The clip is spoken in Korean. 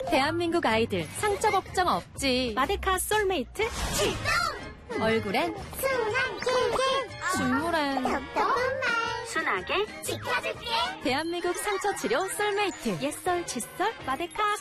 대한민국 아이들 상처 걱정 없지. 마데카 솔메이트 출동! 얼굴엔 순한 킬킬 식물엔 똑똑한 말 순하게 지켜줄게. 대한민국 상처 치료 솔메이트 옛설 칫솔 마데카